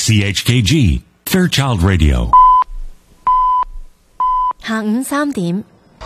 CHKG Fairchild Radio。 下午3點，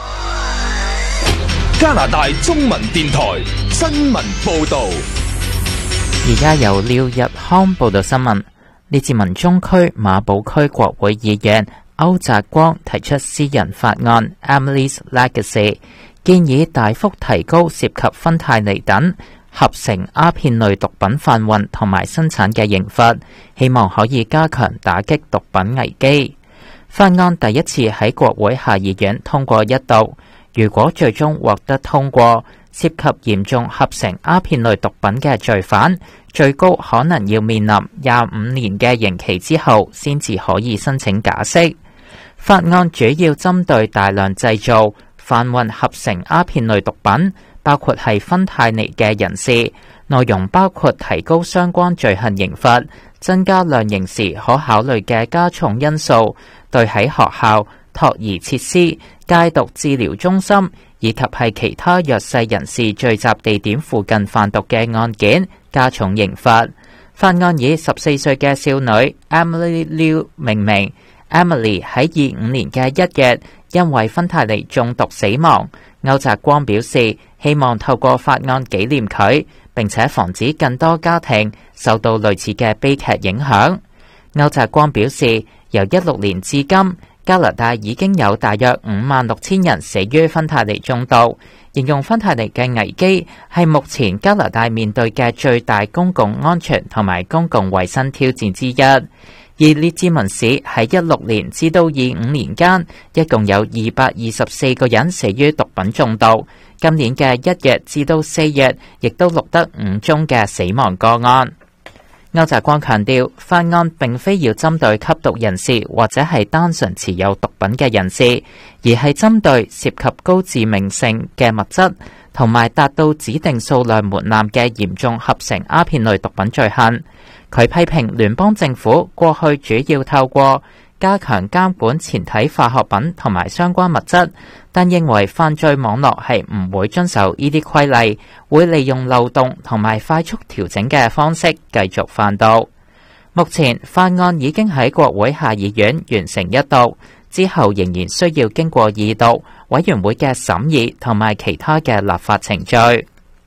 加拿大中文電台新聞報道。 而家由廖日康報道新聞。列治文中區馬堡區國會議員歐澤光提出私人法案 Emily's Legacy， 建議大幅提高涉及芬太尼等合成鴉片類毒品販運同埋生產嘅刑罰，希望可以加強打擊毒品危機。法案第一次喺國會下議院通過一讀，如果最終獲得通過，涉及嚴重合成鴉片類毒品嘅罪犯，最高可能要面臨25年嘅刑期之後，先至可以申請假釋。法案主要針對大量製造、販運合成鴉片類毒品，包括係芬太尼嘅人士，內容包括提高相關罪行刑罰，增加量刑時可考慮嘅加重因素，對喺學校、托兒設施、戒毒治療中心以及係其他弱勢人士聚集地點附近販毒嘅案件加重刑罰。法案以14歲嘅少女 Emily Liu 命名。Emily 喺25年嘅1日因為芬太尼中毒死亡。歐澤光表示，希望透過法案紀念佢，並且防止更多家庭受到類似嘅悲劇影響。歐澤光表示，由16年至今，加拿大已經有大約56,000人死於芬太尼中毒，形容芬太尼嘅危機係目前加拿大面對嘅最大公共安全同埋公共衛生挑戰之一。而列治文市喺16年至到25年間，一共有224個人死於毒品中毒。今年嘅1日至到4日，亦都錄得5宗嘅死亡個案。歐澤光強調，法案並非要針對吸毒人士或者係單純持有毒品嘅人士，而係針對涉及高致命性嘅物質同埋達到指定數量門檻嘅嚴重合成鴉片類毒品罪行。佢批評聯邦政府過去主要透過加強監管前體化學品同埋相關物質，但認為犯罪網絡係唔會遵守呢啲規例，會利用漏洞同埋快速調整嘅方式繼續販毒。目前法案已經喺國會下議院完成一讀，之後仍然需要經過二讀、委員會嘅審議同埋其他嘅立法程序。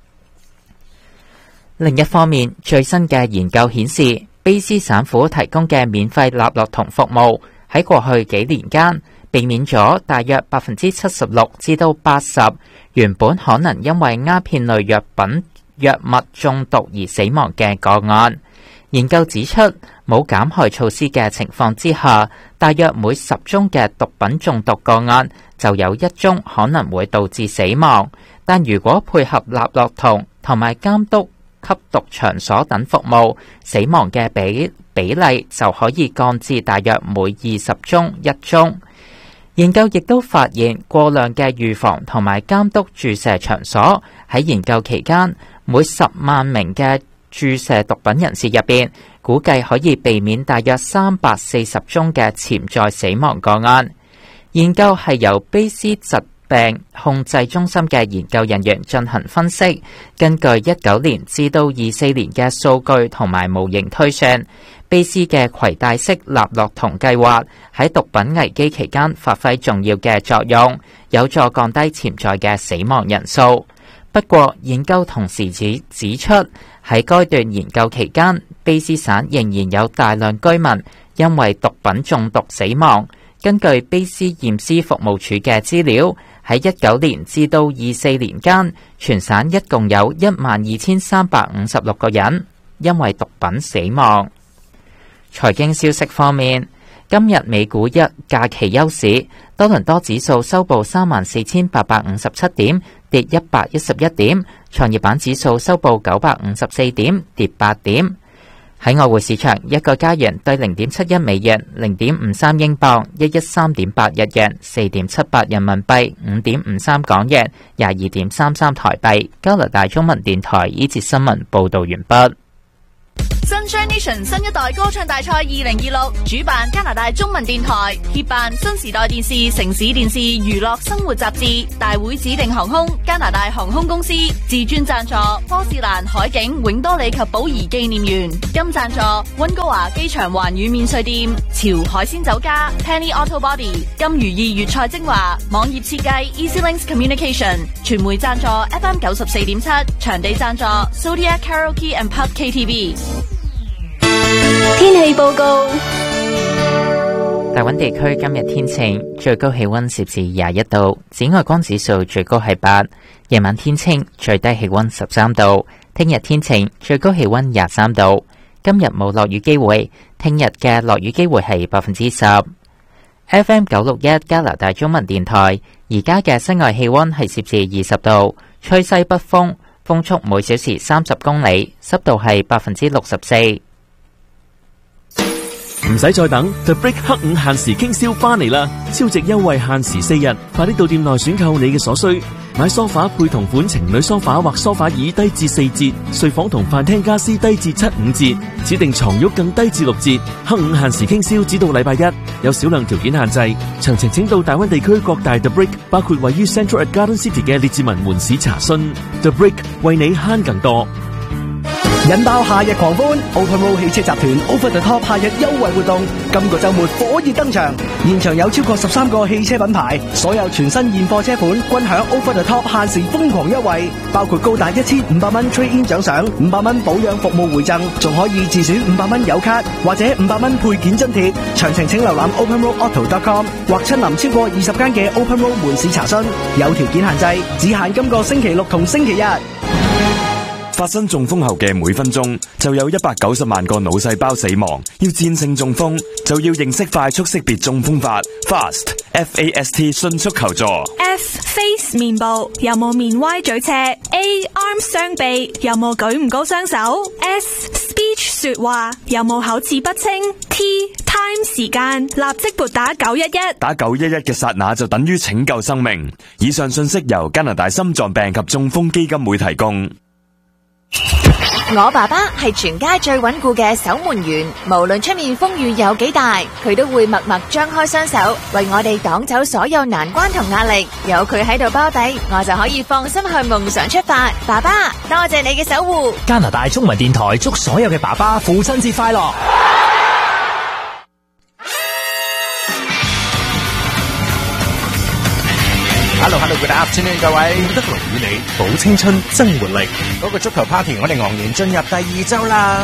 另一方面，最新嘅研究顯示，卑斯省府提供嘅免費納洛酮服務喺過去幾年間避免咗大約76%至到80%原本可能因為鴉片類藥物中毒而死亡嘅個案。研究指出，冇減害措施嘅情況之下，大約每10宗嘅毒品中毒個案就有1宗可能會導致死亡。但如果配合納洛酮同埋監督吸毒場所等服務，死亡嘅比例就可以降至大約每20宗1宗。研究亦都發現，過量嘅預防同埋監督注射場所喺研究期間，每10萬名嘅注射毒品人士入邊，估計可以避免大約340宗嘅潛在死亡個案。研究係由卑斯疾病控制中心嘅研究人員進行分析，根據19年至到24年嘅數據同埋模型推算，卑斯嘅攜帶式納洛酮計劃喺毒品危機期間發揮重要嘅作用，有助降低潛在嘅死亡人數。不過，研究同時指出，喺該段研究期間，卑斯省仍然有大量居民因為毒品中毒死亡。根據卑斯驗屍服務處嘅資料，喺19年至到24年間，全省一共有12,356個人因為毒品死亡。財經消息方面，今日美股一假期休市，多倫多指數收報34,857點，跌111點；創業板指數收報954點，跌8點。喺外匯市場，一個加元對0.71美元、0.53英鎊、113.8日元、4.78人民幣、5.53港元、22.33台幣。加拿大中文電台呢節新聞報道完畢。 Sunshine Nation 新一代歌唱大賽2026主辦加拿大中文電台，協辦新時代電視、城市電視、娛樂生活雜誌，大會指定航空加拿大航空公司，自專贊助波士蘭海景永多里及寶儀紀念園，金贊助溫哥華機場環宇免稅店、潮海鮮酒家、Penny Auto Body、金如意粵菜精華、網頁設計 EasyLinks Communication， 傳媒贊助 FM 94.7，場地贊助 Zodiac Karaoke and Pub KTV。 天氣報告： 大溫地區今日天晴，最高氣溫攝氏21度，紫外光指數最高係8，夜晚天晴，最低氣溫13度。聽日天晴，最高氣溫23度。今日冇落雨機會，聽日嘅落雨機會係10%。FM 961加拿大中文電台，而家嘅室外氣溫係攝氏20度，吹西北風，風速每小時30公里，濕度係64%。 唔使再等 ，The Brick 黑五限時傾銷翻嚟啦！超值優惠限時4日，快啲到店內選購你嘅所需。買梳化配同款情侶梳化或梳化椅低至4折，睡房同飯廳家私低至7-5折，指定床褥更低至6折。黑五限時傾銷只到禮拜一，有少量條件限制。詳情請到大灣地區各大 The Brick， 包括位於 Central at Garden City 嘅列治文門市查詢。The Brick 為你慳更多。 引爆夏日狂歡 ，Open Road 汽車集團 Over the Top 夏日優惠活動，今個週末火熱登場，現場有超過13個汽車品牌，所有全新現貨車款均享 Over the Top 限時瘋狂優惠，包括高達1500蚊 Trade-in 獎賞，500蚊保養服務回贈，仲可以自選500蚊油卡或者500蚊配件津貼。詳情請瀏覽 OpenRoadAuto.com 或親臨超過20間嘅 Open Road 門市查詢，有條件限制，只限今個星期六同星期日。 發生中風後嘅每分鐘就有190萬個腦細胞死亡，要戰勝中風就要認識快速識別中風法 FAST FAST 迅速求助。 F face 面部有冇面歪嘴斜。 A arm 雙臂有冇舉唔高雙手。 S speech 說話有冇口齒不清。 T time 時間立即撥打911， 打911嘅剎那就等於拯救生命。以上信息由加拿大心臟病及中風基金會提供。 我爸爸係全街最穩固嘅守門員，無論出面風雨有幾大，佢都會默默張開雙手，為我哋擋走所有難關同壓力。有佢喺度包底，我就可以放心向夢想出發。爸爸，多謝你嘅守護。 加拿大中文電台祝所有嘅爸爸父親節快樂。 Hello，good afternoon， 各位，德龍與你保青春增活力。嗰個足球 party， 我哋昂然進入第2週啦。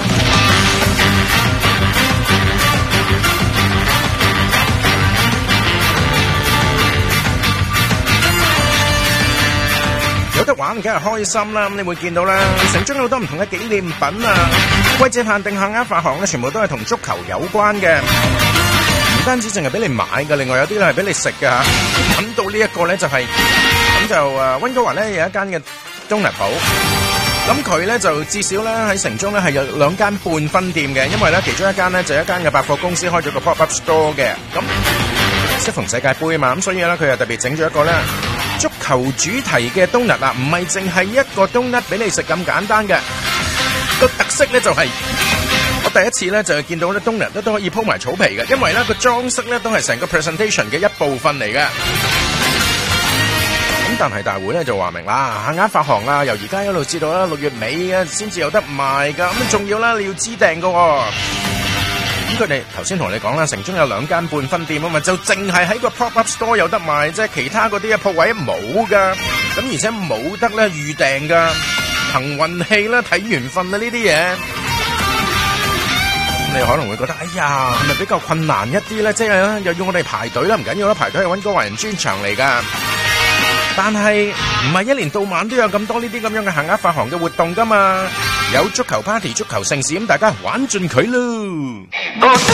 有得玩梗係開心啦，咁你會見到啦，城中有好多唔同嘅紀念品啊，季節限定限額發行咧，全部都係同足球有關嘅。唔單止淨係俾你買嘅，另外有啲咧係俾你食嘅嚇。諗到呢一個咧就係咁就溫哥華咧有一間嘅中藥鋪，咁佢咧就至少咧喺城中咧係有2間半分店嘅，因為咧其中一間咧就一間嘅百貨公司開咗個 pop-up store 嘅，咁適逢世界盃啊嘛，咁所以咧佢又特別整咗一個咧足球主題嘅冬甩啊，唔係淨係一個冬甩俾你食咁簡單嘅，個特色咧就係。我第一次咧就見到咧冬甩都可以鋪埋草皮嘅，因為咧個裝飾咧都係成個 presentation 嘅一部分嚟嘅。咁但係大會咧就話明啦，限額發行啊，由而家一路至到啦6月尾啊，先至有得賣噶。咁仲要啦，你要知訂噶。咁佢哋頭先同你講啦，城中有2間半分店啊嘛，就淨係喺個 pop-up store 有得賣啫，其他嗰啲鋪位冇噶。咁而且冇得咧預訂噶，憑運氣啦，睇緣分啊呢啲嘢。你可能會覺得，哎呀，係咪比較困難一啲咧？即係又要我哋排隊啦，唔緊要啦，排隊係溫哥華人專場嚟噶。但係唔係一年到晚都有咁多呢啲咁樣嘅限額發行嘅活動噶嘛？有足球 party、足球盛事，咁大家玩盡佢咯。